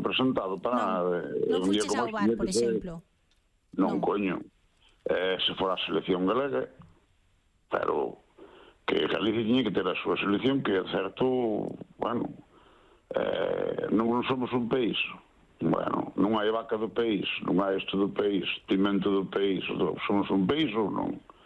presentado para nada. Non fuches ao bar, por exemplo? Non, coño. Se fora a selección galega, pero que Galicia tiña que ter a súa selección, que é certo, bueno, non somos un país. Bueno, non hai vaca do país, non hai isto do país, pimento do país, somos un país ou non?